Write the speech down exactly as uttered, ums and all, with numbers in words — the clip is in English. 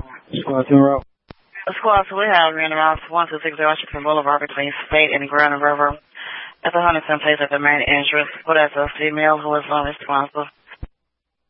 Squad two route. Squad two, we have random routes one two six zero Washington Boulevard between State and Grand River. That's a hundred some place at the main entrance. But that's a female who is unresponsive.